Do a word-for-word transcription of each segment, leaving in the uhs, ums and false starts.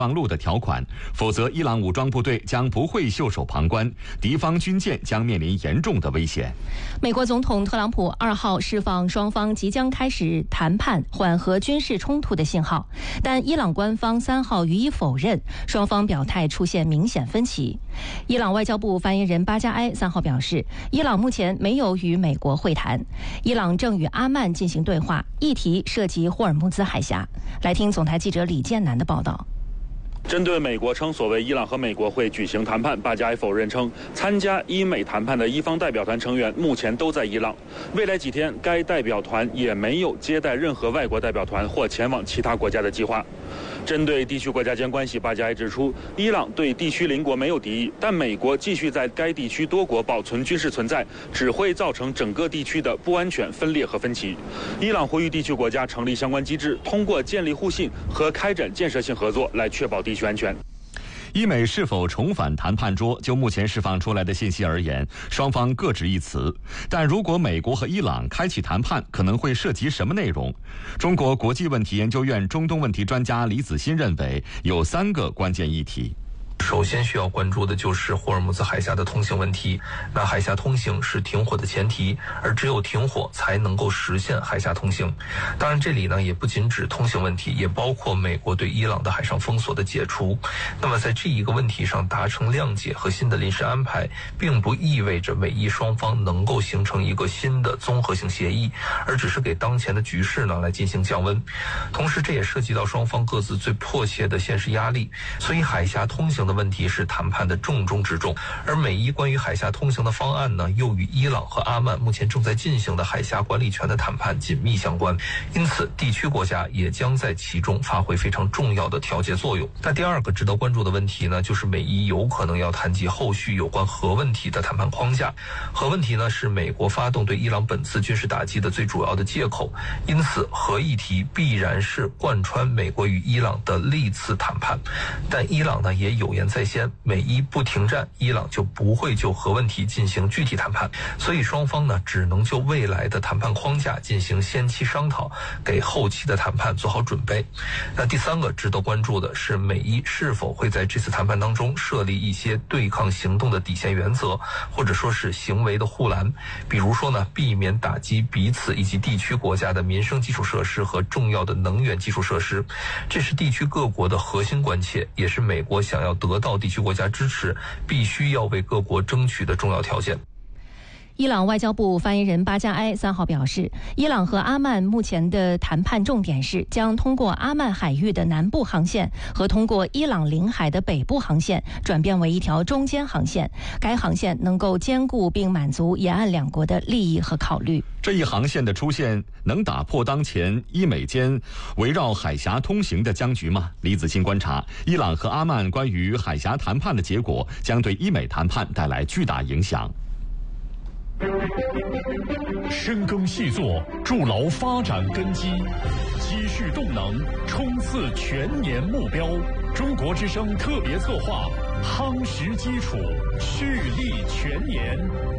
望路的条款，否则伊朗武装部队将不会袖手旁观，敌方军舰将面临严重的危险。 美国总统特朗普二号释放双方即将开始谈判缓和军事冲突的信号，但伊朗官方三号予以否认，双方表态出现明显分歧。伊朗外交部发言人巴加埃三号表示，伊朗目前没有与美国会谈，伊朗正与阿曼进行对话，议题涉及霍尔木兹海峡。来听总台记者李建南的报道。 针对美国称所谓伊朗和美国会举行谈判，巴加埃否认称，参加伊美谈判的伊方代表团成员目前都在伊朗，未来几天该代表团也没有接待任何外国代表团或前往其他国家的计划。针对地区国家间关系，巴加埃指出，伊朗对地区邻国没有敌意，但美国继续在该地区多国保存军事存在，只会造成整个地区的不安全、分裂和分歧。伊朗呼吁地区国家成立相关机制，通过建立互信和开展建设性合作来确保地区安全。 伊美是否重返谈判桌，就目前释放出来的信息而言，双方各执一词。但如果美国和伊朗开启谈判，可能会涉及什么内容？中国国际问题研究院中东问题专家李子欣认为，有三个关键议题。 首先需要关注的就是霍尔木兹海峡的通行问题。那海峡通行是停火的前提，而只有停火才能够实现海峡通行。当然，这里呢也不仅指通行问题，也包括美国对伊朗的海上封锁的解除。那么在这一个问题上达成谅解和新的临时安排，并不意味着美伊双方能够形成一个新的综合性协议，而只是给当前的局势呢来进行降温。同时，这也涉及到双方各自最迫切的现实压力。所以，海峡通行的问题是谈判的重中之重，而美伊关于海峡通行的方案呢，又与伊朗和阿曼目前正在进行的海峡管理权的谈判紧密相关，因此地区国家也将在其中发挥非常重要的调节作用。那第二个值得关注的问题呢，就是美伊有可能要谈及后续有关核问题的谈判框架。核问题呢，是美国发动对伊朗本次军事打击的最主要的借口，因此核议题必然是贯穿美国与伊朗的历次谈判。但伊朗呢也有言在先，美伊不停战，伊朗就不会就核问题进行具体谈判，所以双方呢只能就未来的谈判框架进行先期商讨，给后期的谈判做好准备。那第三个值得关注的是，美伊是否会在这次谈判当中设立一些对抗行动的底线原则，或者说是行为的护栏，比如说呢，避免打击彼此以及地区国家的民生基础设施和重要的能源基础设施。这是地区各国的核心关切，也是美国想要得到地区国家支持，必须要为各国争取的重要条件。 伊朗外交部发言人巴加埃三号表示，伊朗和阿曼目前的谈判重点是将通过阿曼海域的南部航线和通过伊朗领海的北部航线转变为一条中间航线，该航线能够兼顾并满足沿岸两国的利益和考虑。 这一航线的出现能打破当前伊美间围绕海峡通行的僵局吗？李子欣观察，伊朗和阿曼关于海峡谈判的结果将对伊美谈判带来巨大影响。 深耕细作，筑牢发展根基，积蓄动能，冲刺全年目标。中国之声特别策划，夯实基础，蓄力全年。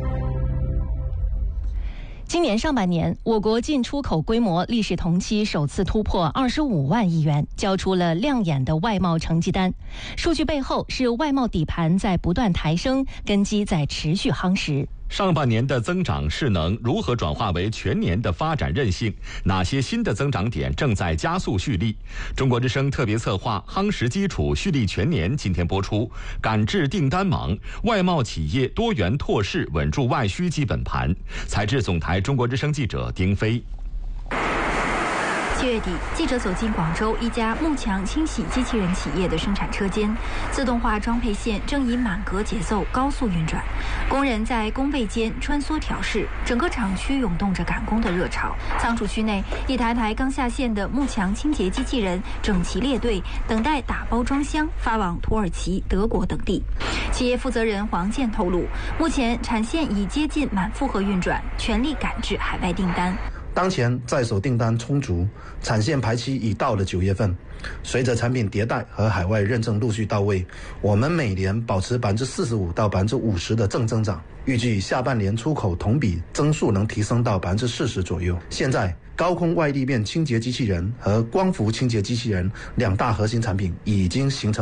今年上半年，我国进出口规模历史同期首次突破二十五万亿元，交出了亮眼的外贸成绩单。数据背后是外贸底盘在不断抬升，根基在持续夯实。 上半年的增长势能如何转化为全年的发展韧性？哪些新的增长点正在加速蓄力？中国之声特别策划夯实基础，蓄力全年今天播出。赶制订单忙，外贸企业多元拓市，稳住外需基本盘。采制总台中国之声记者丁飞。 七月底，记者走进广州一家幕墙清洗机器人企业的生产车间，自动化装配线正以满格节奏高速运转，工人在工位间穿梭调试，整个厂区涌动着赶工的热潮。仓储区内，一台台刚下线的幕墙清洁机器人整齐列队，等待打包装箱发往土耳其、德国等地。企业负责人黄健透露，目前产线已接近满负荷运转，全力赶制海外订单。 当前在手订单充足，产线排期已到了九月份。随着产品迭代和海外认证陆续到位，我们每年保持百分之四十五到百分之五十的正增长，预计下半年出口同比增速能提升到百分之四十左右。现在高空外立面清洁机器人和光伏清洁机器人两大核心产品已经形成